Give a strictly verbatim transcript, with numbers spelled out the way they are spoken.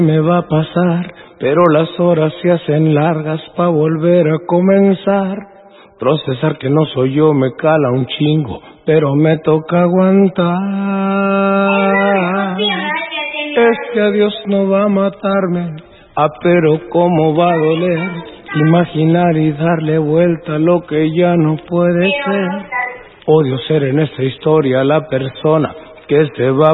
Me va a pasar, pero las horas se hacen largas pa' volver a comenzar. Procesar que no soy yo me cala un chingo, pero me toca aguantar. Es que a Dios no va a matarme, ah, pero cómo va a doler imaginar y darle vuelta a lo que ya no puede ser. Odio ser en esta historia la persona que se va